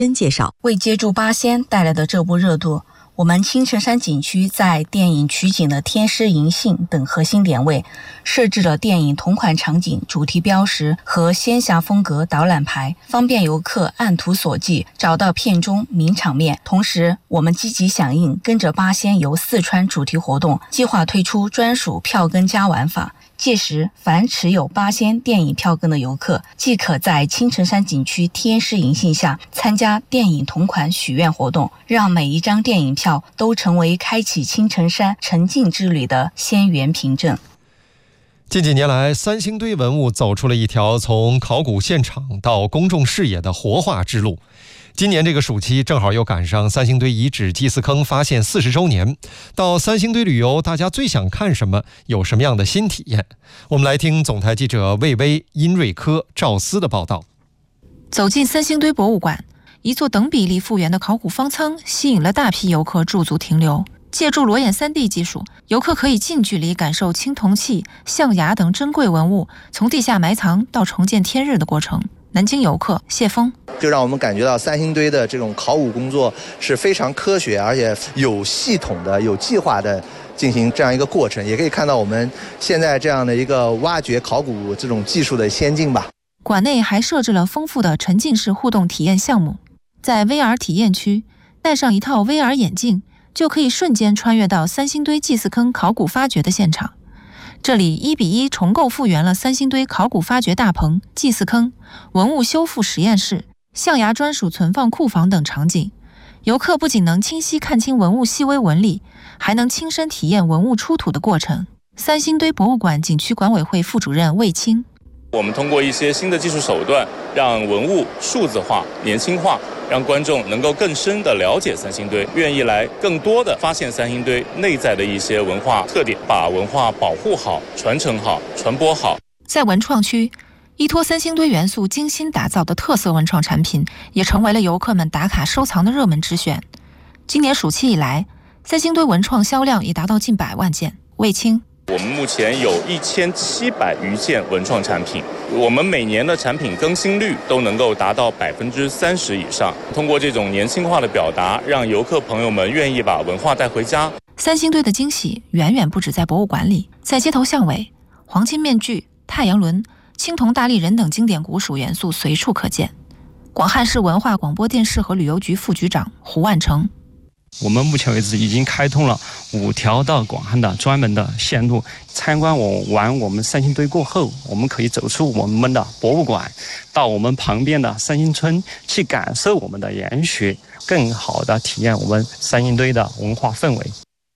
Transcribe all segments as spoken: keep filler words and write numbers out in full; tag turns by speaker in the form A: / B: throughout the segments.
A: 真介绍，
B: 为接住八仙带来的这波热度，我们青城山景区在电影取景的天狮银杏等核心点位，设置了电影同款场景主题标识和仙侠风格导览牌，方便游客按图索骥找到片中名场面。同时，我们积极响应跟着八仙游四川主题活动，计划推出专属票根加玩法。届时，凡持有八仙电影票根的游客，即可在青城山景区天狮银杏下参加电影同款许愿活动，让每一张电影票都成为开启青城山沉浸之旅的仙缘凭证。
C: 近几年来，三星堆文物走出了一条从考古现场到公众视野的活化之路。今年这个暑期正好又赶上三星堆遗址祭祀坑发现四十周年，到三星堆旅游，大家最想看什么？有什么样的新体验？我们来听总台记者魏巍、殷瑞科、赵思的报道。
D: 走进三星堆博物馆，一座等比例复原的考古方舱吸引了大批游客驻足停留。借助裸眼 三 D 技术，游客可以近距离感受青铜器、象牙等珍贵文物从地下埋藏到重见天日的过程。南京游客谢峰
E: 就让我们感觉到三星堆的这种考古工作是非常科学，而且有系统的、有计划的进行这样一个过程，也可以看到我们现在这样的一个挖掘考古这种技术的先进吧。
D: 馆内还设置了丰富的沉浸式互动体验项目，在 V R 体验区戴上一套 V R 眼镜，就可以瞬间穿越到三星堆祭祀坑考古发掘的现场。这里一比一重构复原了三星堆考古发掘大棚、祭祀坑、文物修复实验室、象牙专属存放库房等场景。游客不仅能清晰看清文物细微纹理，还能亲身体验文物出土的过程。三星堆博物馆景区管委会副主任魏清，
F: 我们通过一些新的技术手段，让文物数字化、年轻化，让观众能够更深地了解三星堆，愿意来更多地发现三星堆内在的一些文化特点，把文化保护好、传承好、传播好。
D: 在文创区，依托三星堆元素精心打造的特色文创产品，也成为了游客们打卡收藏的热门之选。今年暑期以来，三星堆文创销量已达到近百万件。魏清，
F: 我们目前有一千七百余件文创产品，我们每年的产品更新率都能够达到百分之三十以上。通过这种年轻化的表达，让游客朋友们愿意把文化带回家。
D: 三星堆的惊喜远远不止在博物馆里，在街头巷尾，黄金面具、太阳轮、青铜大立人等经典古蜀元素随处可见。广汉市文化广播电视和旅游局副局长胡万成，
G: 我们目前为止已经开通了五条到广汉的专门的线路。参观我完我们三星堆过后，我们可以走出我们的博物馆，到我们旁边的三星村去感受我们的研学，更好的体验我们三星堆的文化氛围。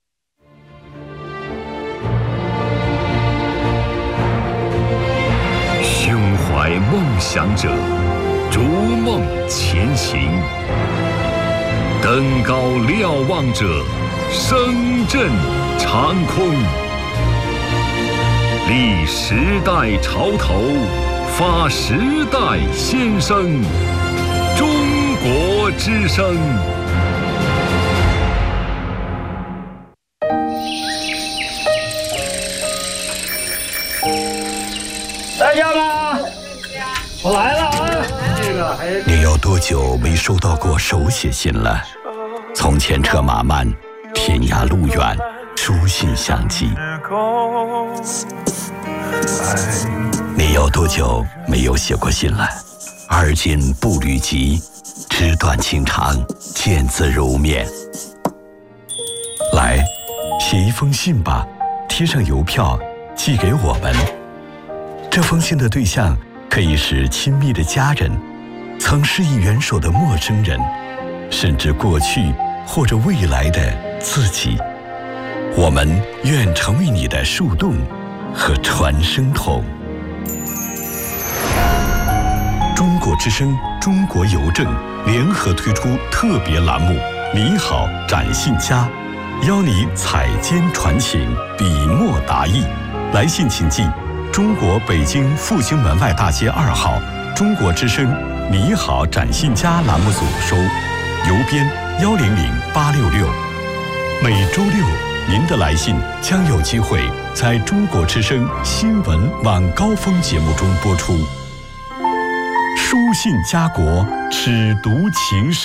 H: 胸怀梦想者，逐梦前行。登高瞭望者，声震长空。立时代潮头，发时代先声。中国之声。
I: 在家吗？我来了啊！这个还
J: 你有多久没收到过手写信了？从前车马慢，天涯路远，书信相寄。你有多久没有写过信了？而今步履急，纸短情长，见字如面。来，写一封信吧，贴上邮票，寄给我们。这封信的对象可以是亲密的家人，曾施以援手的陌生人，甚至过去或者未来的自己。我们愿成为你的树洞和传声筒。中国之声、中国邮政联合推出特别栏目“你好，展信佳”，邀你采笺传情，笔墨达意。来信请寄中国北京复兴门外大街二号中国之声“你好，展信佳”栏目组收，邮编幺零零八六六。每周六，您的来信将有机会在中国之声新闻晚高峰节目中播出。 书信家国，尺牍情深。